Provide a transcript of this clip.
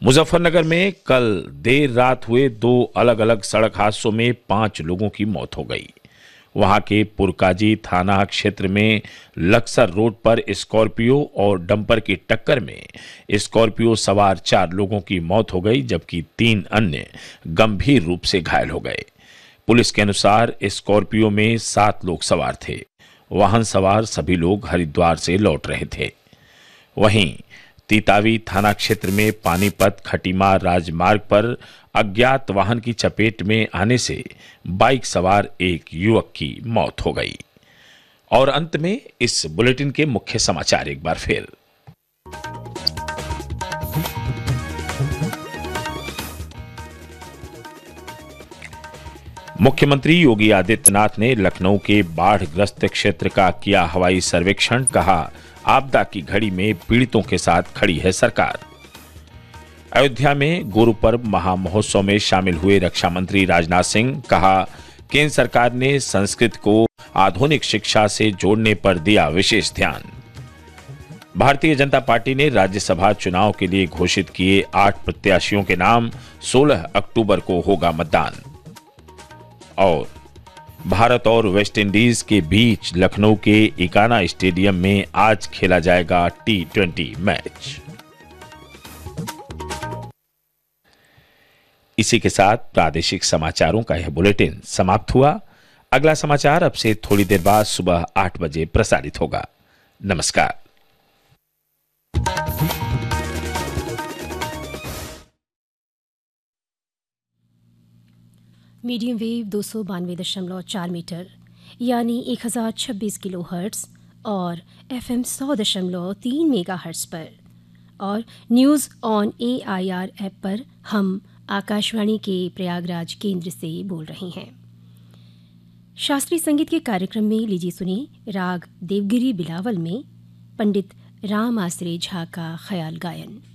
मुजफ्फरनगर में कल देर रात हुए 2 अलग अलग सड़क हादसों में 5 लोगों की मौत हो गई। वहां के पुरकाजी थाना क्षेत्र में लक्सर रोड पर स्कॉर्पियो और डंपर की टक्कर में स्कॉर्पियो सवार 4 लोगों की मौत हो गई, जबकि 3 अन्य गंभीर रूप से घायल हो गए। पुलिस के अनुसार स्कॉर्पियो में 7 लोग सवार थे। वाहन सवार सभी लोग हरिद्वार से लौट रहे थे। वहीं तीतावी थाना क्षेत्र में पानीपत खटीमा राजमार्ग पर अज्ञात वाहन की चपेट में आने से बाइक सवार एक युवक की मौत हो गई। और अंत में इस बुलेटिन के मुख्य समाचार एक बार फिर। मुख्यमंत्री योगी आदित्यनाथ ने लखनऊ के बाढ़ग्रस्त क्षेत्र का किया हवाई सर्वेक्षण। कहा, आपदा की घड़ी में पीड़ितों के साथ खड़ी है सरकार। अयोध्या में गुरु पर्व महामहोत्सव में शामिल हुए रक्षा मंत्री राजनाथ सिंह। कहा, केंद्र सरकार ने संस्कृत को आधुनिक शिक्षा से जोड़ने पर दिया विशेष ध्यान। भारतीय जनता पार्टी ने राज्यसभा चुनाव के लिए घोषित किए 8 प्रत्याशियों के नाम। 16 अक्टूबर को होगा मतदान। और भारत और वेस्ट इंडीज के बीच लखनऊ के इकाना स्टेडियम में आज खेला जाएगा T20 मैच। इसी के साथ प्रादेशिक समाचारों का यह बुलेटिन समाप्त हुआ। अगला समाचार अब से थोड़ी देर बाद सुबह 8 बजे प्रसारित होगा। नमस्कार। मीडियम वेव 292.4 मीटर यानी 1026 किलो हर्ट्स और FM 100.3 मेगा हर्ट्स पर और न्यूज़ ऑन AIR ऐप पर हम आकाशवाणी के प्रयागराज केंद्र से बोल रहे हैं। शास्त्रीय संगीत के कार्यक्रम में लीजिए सुनिए राग देवगिरी बिलावल में पंडित राम आसरे झा का ख्याल गायन।